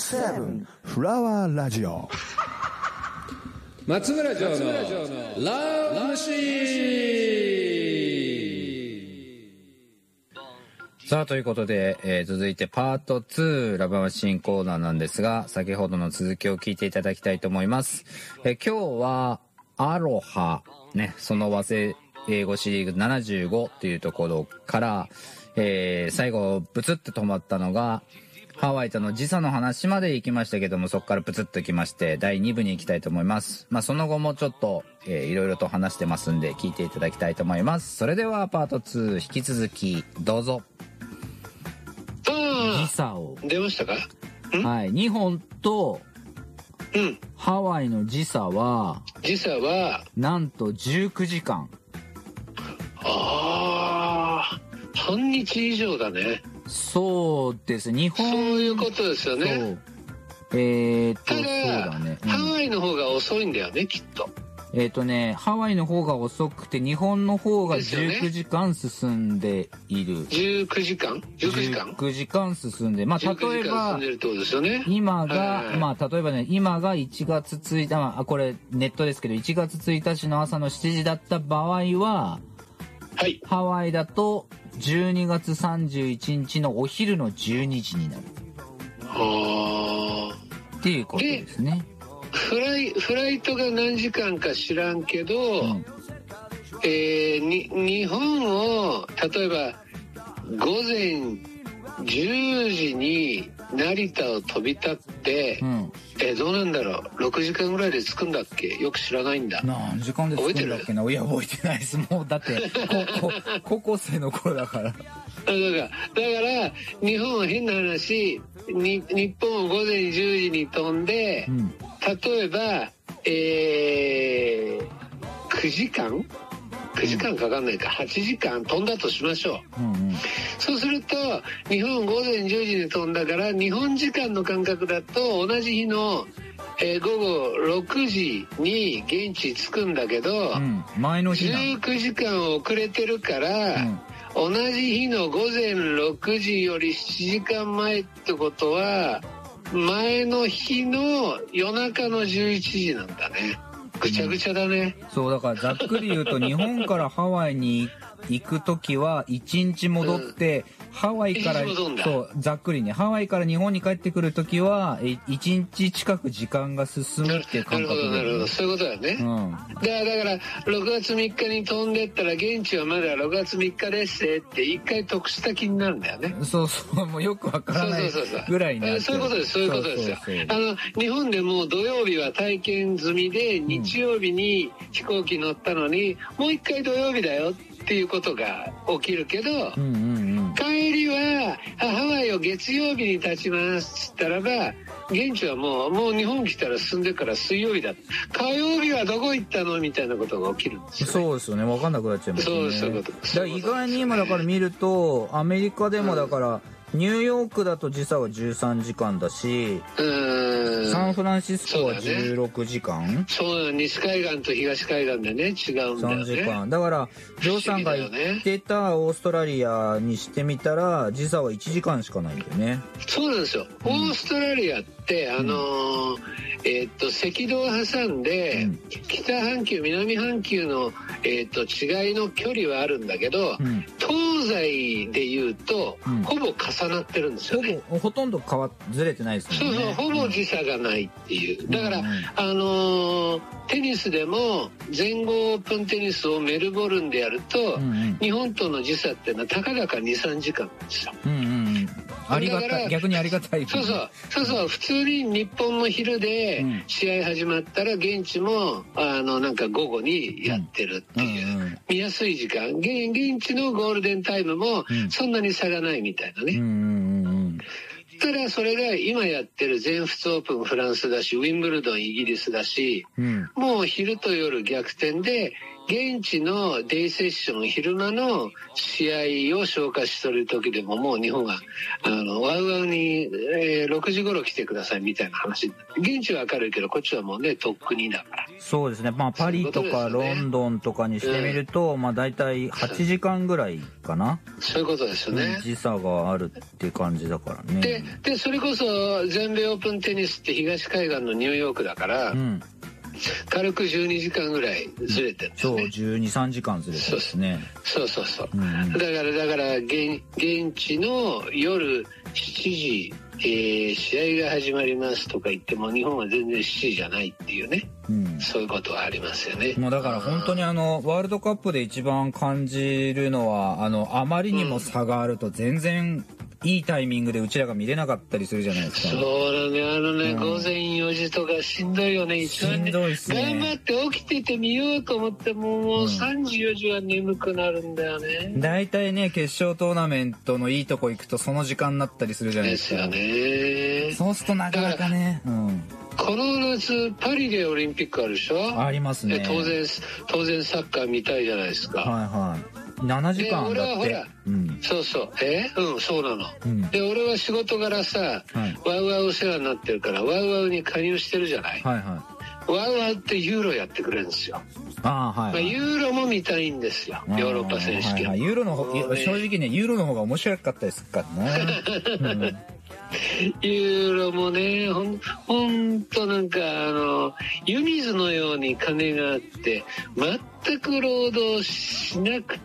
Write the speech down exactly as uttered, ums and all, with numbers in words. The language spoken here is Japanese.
セブンフラワーラジオ松村城のラブマシーン。さあということで、えー、続いてパートツーラブマシーンコーナーなんですが、先ほどの続きを聞いていただきたいと思います。えー、今日はアロハね、その和製英語シリーズななじゅうごっていうところから、えー、最後ブツッと止まったのがハワイとの時差の話まで行きましたけども、そこからプツッと行きましてだいに部に行きたいと思います。まあその後もちょっと、えー、いろいろと話してますんで聞いていただきたいと思います。それではパートツー引き続きどうぞ。時差を出ましたか？ はい、日本とうん、 ハワイの時差は時差はなんとじゅうくじかん。 ああ、半日以上だね。 そうです。日本そういうことですよね。 えー、っとただそうだね、うん、 ハワイの方が遅いんだよね、きっと。 えー、っとねハワイの方が遅くて日本の方がじゅうくじかん進んでいる、ね、 じゅうくじかんじゅうくじかんじゅうくじかん進んで、まあ例えば今がまあ例えばね今がいちがつついたち、まあこれネットですけどいちがつついたちの朝のしちじだった場合は、 はい、 ハワイだとじゅうにがつさんじゅういちにちのお昼のじゅうにじになるはっていうことですね。 フライ、フライトが何時間か知らんけど、うん、えー、に日本を例えば午前じゅうじに成田を飛び立って、うん、えー、どうなんだろうろくじかんぐらいで着くんだっけ？よく知らないんだ。 何時間で着くんだっけな。いや覚えてないです。もうだって高, 高校生の頃だからだからだから日本は変な話に日本を午前じゅうじに飛んで、うん、例えば、えー、くじかんくじかんかかんないか、はちじかん飛んだとしましょう、うんうん、そうすると日本午前じゅうじに飛んだから日本時間の感覚だと同じ日の、えー、午後ろくじに現地着くんだけど、うん、 前の日じゅうくじかん遅れてるから、うん、同じ日の午前ろくじよりななじかんまえってことは前の日の夜中のじゅういちじなんだね。ぐちゃぐちゃだね、 うん、そうだからざっくり言うと日本からハワイに行くときはいちにち戻って、うん、ハワイからそうざっくりねハワイから日本に帰ってくるときはいちにち近く時間が進むっていう感覚だよね。 なるほどなるほど、そういうことだよね、うん、だからだからろくがつみっかに飛んでったら現地はまだろくがつみっかですって一回得した気になるんだよね。 そうそうもうよくわからないぐらいになってる。 そういうことですそういうことですよ。あの日本でも土曜日は体験済みで日曜日に飛行機乗ったのに、うん、もう一回土曜日だよっていうことが起きるけど、うんうんうん、帰りはハワイを月曜日に立ちますっつったらば現地はもうもう日本来たら進んでから水曜日だ、火曜日はどこ行ったのみたいなことが起きるんですよ、ね、 そうですよね、分かんなくなっちゃいますね。 そうそういうことだから意外に今だから見るとアメリカでもだから、うんニューヨークだと時差はじゅうさんじかんだし、うーんサンフランシスコはじゅうろくじかん。 そうだね、西海岸と東海岸でね違うんだよね。さんじかんだからジョーさんが言ってたオーストラリアにしてみたら時差はいちじかんしかないんだよね。 そうなんですよ、うん、オーストラリアってあのーうん、えー、っと赤道を挟んで、うん、北半球南半球の、えー、っと違いの距離はあるんだけど、うん、東西でいうと、うん、ほぼ重なってるんですよね。 ほぼほとんど変わずれてないですもんね。 そうそう、ほぼ時差がないっていう、だから、うんうん、あのー、テニスでも全豪オープンテニスをメルボルンでやると、うんうん、日本との時差っていうのはたかだか にさんじかんなんですよ、うんうん、 ありがたい、逆にありがたい。 そうそうそうそう、普通に日本の昼で試合始まったら現地もあのなんか午後にやってるっていう、うんうん、見やすい時間、 現, 現地のゴールデンタイムもそんなに差がないみたいなね、うんうんうん、ただそれが今やってる全仏オープンフランスだしウィンブルドンイギリスだし、うん、もう昼と夜逆転で現地のデイセッション昼間の試合を消化してる時でももう日本があのワウワウに、えー、ろくじ頃来てくださいみたいな話。現地は明るいけどこっちはもうねとっくにだから。 そうですね。まあパリとかロンドンとかにしてみると、うん、まあ大体はちじかんぐらいかな。 そういうことですよね。 時差があるって感じだからね。 で、でそれこそ全米オープンテニスって東海岸のニューヨークだから、うん、軽くじゅうにじかんぐらいずれてるんですね。 そうじゅうに、さんじかんずれてるんですね。 そうそうそう、うん、だからだから現現地の夜しちじ、えー、試合が始まりますとか言っても日本は全然しちじじゃないっていうね、うん、そういうことはありますよね。 もうだから本当にあのワールドカップで一番感じるのはあのあまりにも差があると全然いいタイミングでうちらが見れなかったりするじゃないですか。 そうだね、あのね、うん、午前よじとかしんどいよね。一番ね、しんどいっすね。頑張って起きてて見ようと思ってももうさんじよじは眠くなるんだよね。 だいたいね決勝トーナメントのいいとこ行くとその時間になったりするじゃないですか。 ですよね。 そうするとなかなかね、うん、 この夏パリでオリンピックあるでしょ。 ありますね。 当然当然サッカー見たいじゃないですか。 はいはい。ななじかんだって。俺はほら、 うん、そうそうえうんそうなの、うん、で俺は仕事柄さ、はい、ワウワウお世話になってるからワウワウに加入してるじゃない。はいはい。ワウワウってユーロやってくれるんですよ。ああはい、はい、まあ、ユーロも見たいんですよ。ヨーロッパ選手権、はいはい、 ユーロの方、ね、正直ねユーロの方が面白かったですからね、うんユーロもねほんほんとなんかあの湯水のように金があって全く労働しなく